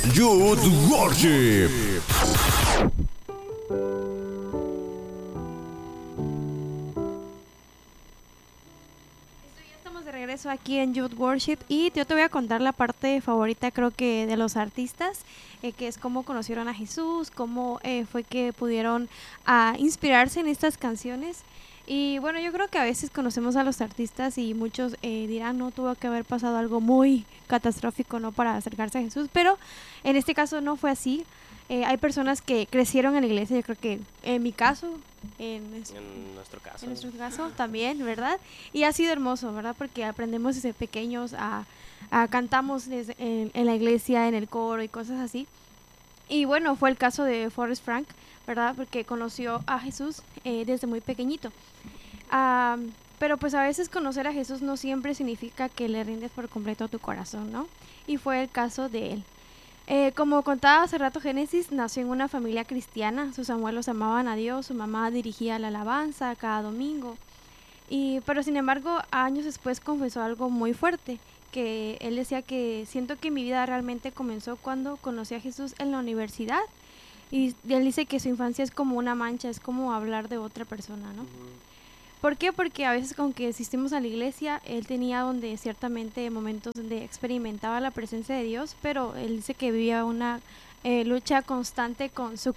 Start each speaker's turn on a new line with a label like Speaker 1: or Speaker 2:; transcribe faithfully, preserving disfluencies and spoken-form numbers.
Speaker 1: Youth Worship.
Speaker 2: De regreso aquí en Youth Worship y yo te voy a contar la parte favorita creo que de los artistas, eh, que es cómo conocieron a Jesús, cómo eh, fue que pudieron uh, inspirarse en estas canciones. Y bueno, yo creo que a veces conocemos a los artistas y muchos eh, dirán, no, tuvo que haber pasado algo muy catastrófico, ¿no?, para acercarse a Jesús, pero en este caso no fue así. Eh, hay personas que crecieron en la iglesia, yo creo que en mi caso, en,
Speaker 3: en nuestro caso,
Speaker 2: en nuestro caso también, ¿verdad? Y ha sido hermoso, ¿verdad? Porque aprendemos desde pequeños a, a cantamos desde en, en la iglesia, en el coro y cosas así. Y bueno, fue el caso de Forrest Frank, ¿verdad? Porque conoció a Jesús eh, desde muy pequeñito. Um, pero pues a veces conocer a Jesús no siempre significa que le rindes por completo a tu corazón, ¿no? Y fue el caso de él. Eh, como contaba hace rato, Génesis nació en una familia cristiana. Sus abuelos amaban a Dios, su mamá dirigía la alabanza cada domingo. Y, pero sin embargo, años después confesó algo muy fuerte, que él decía que siento que mi vida realmente comenzó cuando conocí a Jesús en la universidad. Y él dice que su infancia es como una mancha, es como hablar de otra persona, ¿no? Uh-huh. ¿Por qué? Porque a veces con que asistimos a la iglesia, él tenía donde ciertamente momentos donde experimentaba la presencia de Dios, pero él dice que vivía una eh, lucha constante con su